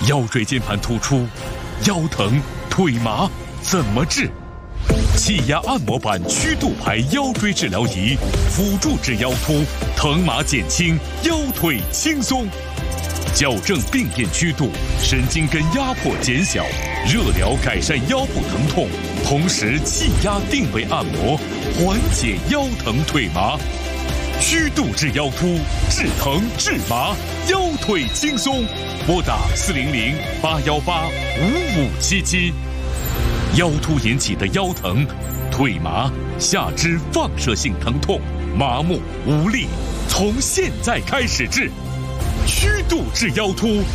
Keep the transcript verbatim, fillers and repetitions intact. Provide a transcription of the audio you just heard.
腰椎间盘突出、腰疼、腿麻怎么治？气压按摩板曲度牌腰椎治疗仪，辅助治腰突，疼麻减轻，腰腿轻松。矫正病变曲度，神经根压迫减小，热疗改善腰部疼痛，同时气压定位按摩，缓解腰疼腿麻。曲度治腰突，治疼治麻，腰腿轻松。拨打四零零八幺八五五七七。腰突引起的腰疼、腿麻、下肢放射性疼痛、麻木无力，从现在开始治。曲度治腰突。